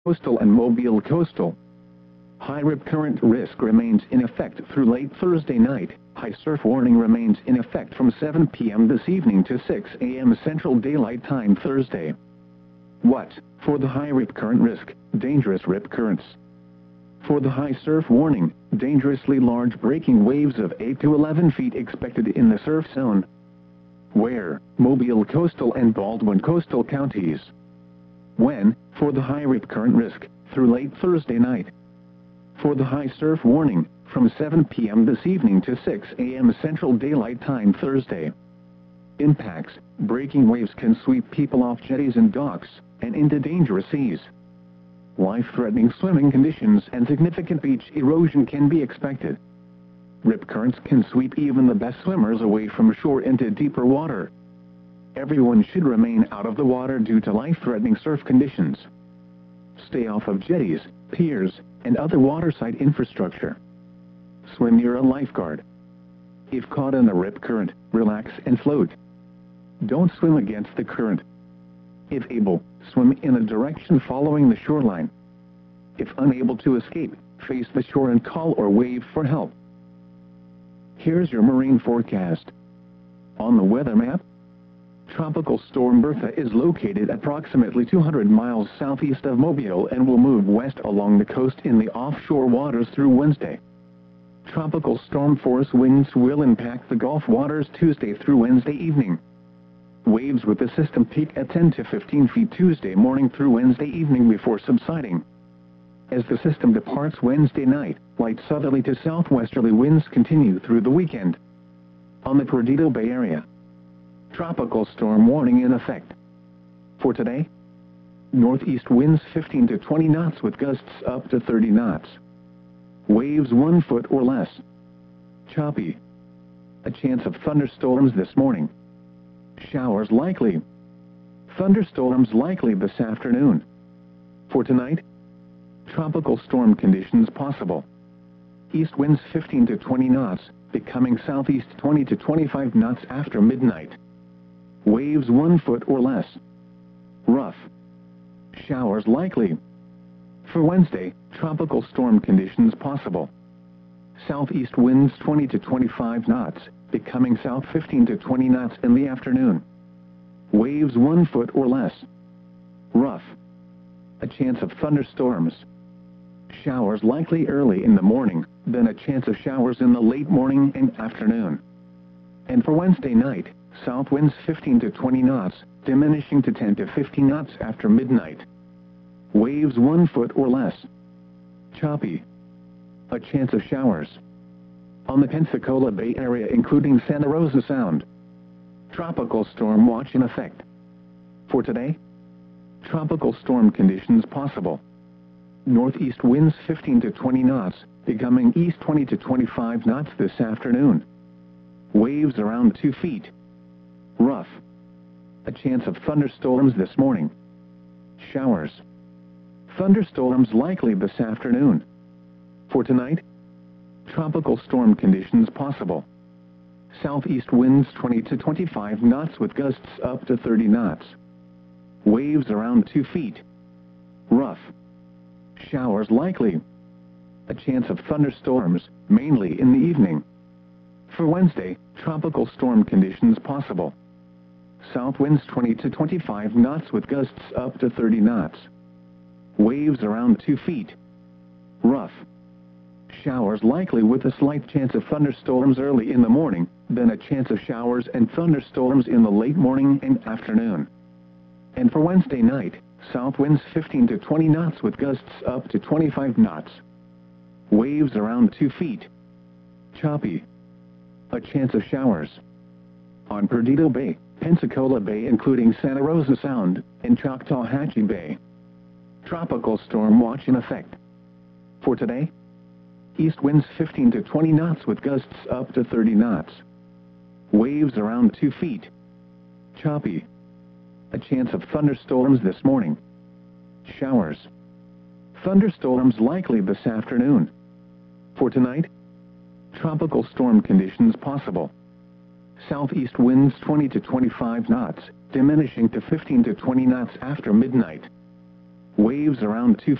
Coastal and Mobile Coastal. High rip current risk remains in effect through late Thursday night. High surf warning remains in effect from 7 p.m. this evening to 6 a.m. Central Daylight Time Thursday. What? For the high rip current risk, dangerous rip currents. For the high surf warning, dangerously large breaking waves of 8 to 11 feet expected in the surf zone. Where? Mobile Coastal and Baldwin Coastal counties. When? For the high rip current risk, through late Thursday night. For the high surf warning, from 7 p.m. this evening to 6 a.m. Central Daylight Time Thursday. Impacts: breaking waves can sweep people off jetties and docks, and into dangerous seas. Life-threatening swimming conditions and significant beach erosion can be expected. Rip currents can sweep even the best swimmers away from shore into deeper water. Everyone should remain out of the water due to life-threatening surf conditions. Stay off of jetties, piers, and other waterside infrastructure. Swim near a lifeguard. If caught in a rip current, relax and float. Don't swim against the current. If able, swim in a direction following the shoreline. If unable to escape, face the shore and call or wave for help. Here's your marine forecast. On the weather map, Tropical Storm Bertha is located approximately 200 miles southeast of Mobile and will move west along the coast in the offshore waters through Wednesday. Tropical storm force winds will impact the Gulf waters Tuesday through Wednesday evening. Waves with the system peak at 10 to 15 feet Tuesday morning through Wednesday evening before subsiding. As the system departs Wednesday night, light southerly to southwesterly winds continue through the weekend. On the Perdido Bay area, tropical storm warning in effect. For today, northeast winds 15 to 20 knots with gusts up to 30 knots. Waves 1 foot or less. Choppy. A chance of thunderstorms this morning. Showers likely. Thunderstorms likely this afternoon. For tonight, tropical storm conditions possible. East winds 15 to 20 knots, becoming southeast 20 to 25 knots after midnight. Waves 1 foot or less. Rough. Showers likely. For Wednesday, tropical storm conditions possible. Southeast winds 20 to 25 knots, becoming south 15 to 20 knots in the afternoon. Waves 1 foot or less. Rough. A chance of thunderstorms. Showers likely early in the morning, then a chance of showers in the late morning and afternoon. And for Wednesday night, south winds 15 to 20 knots, diminishing to 10 to 15 knots after midnight. Waves 1 foot or less. Choppy. A chance of showers. On the Pensacola Bay area including Santa Rosa Sound. Tropical storm watch in effect. For today, tropical storm conditions possible. Northeast winds 15 to 20 knots, becoming east 20 to 25 knots this afternoon. Waves around 2 feet. Rough. A chance of thunderstorms this morning. Showers. Thunderstorms likely this afternoon. For tonight, tropical storm conditions possible. Southeast winds 20 to 25 knots with gusts up to 30 knots. Waves around 2 feet. Rough. Showers likely. A chance of thunderstorms, mainly in the evening. For Wednesday, tropical storm conditions possible. South winds 20 to 25 knots with gusts up to 30 knots. Waves around 2 feet. Rough. Showers likely with a slight chance of thunderstorms early in the morning, then a chance of showers and thunderstorms in the late morning and afternoon. And for Wednesday night, south winds 15 to 20 knots with gusts up to 25 knots. Waves around 2 feet. Choppy. A chance of showers. On Perdido Bay, Pensacola Bay including Santa Rosa Sound, and Choctawhatchee Bay. Tropical storm watch in effect. For today, east winds 15 to 20 knots with gusts up to 30 knots. Waves around 2 feet. Choppy. A chance of thunderstorms this morning. Showers. Thunderstorms likely this afternoon. For tonight, tropical storm conditions possible. Southeast winds 20 to 25 knots, diminishing to 15 to 20 knots after midnight. Waves around 2